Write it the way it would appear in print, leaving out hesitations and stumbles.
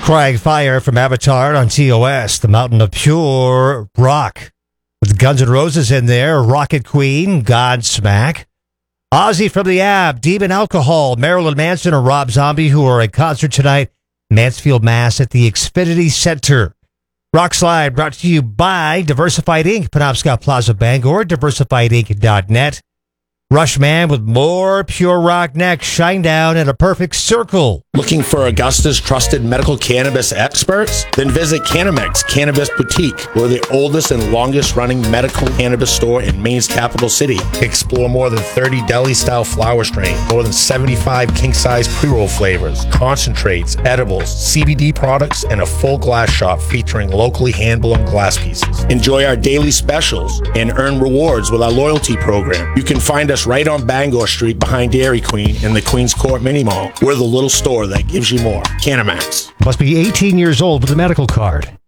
Crying Fire from Avatar on TOS, the mountain of pure rock. With Guns N' Roses in there, Rocket Queen, Godsmack. Ozzy from the Ab, Demon Alcohol, Marilyn Manson and Rob Zombie, who are at concert tonight, Mansfield, Mass. At the Xfinity Center. Rock Slide brought to you by Diversified Inc., Penobscot Plaza, Bangor, diversifiedinc.net. Rushman with more pure rock next. Shinedown in a perfect circle. Looking for Augusta's trusted medical cannabis experts? Then visit Canamex Cannabis Boutique. We're the oldest and longest running medical cannabis store in Maine's capital city. Explore more than 30 deli-style flower strains, more than 75 king-size pre-roll flavors, concentrates, edibles, CBD products, and a full glass shop featuring locally hand-blown glass pieces. Enjoy our daily specials and earn rewards with our loyalty program. You can find us right on Bangor Street behind Dairy Queen in the Queen's Court Mini Mall. We're the little store that gives you more. Canamex. Must be 18 years old with a medical card.